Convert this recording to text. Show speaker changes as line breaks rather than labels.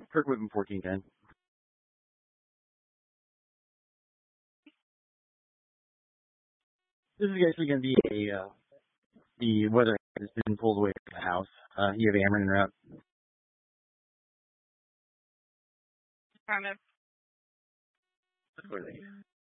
Kirk Whitman 1410. This is actually going to be the weather has been pulled away from the house. You have Ameren en route.
Affirmative.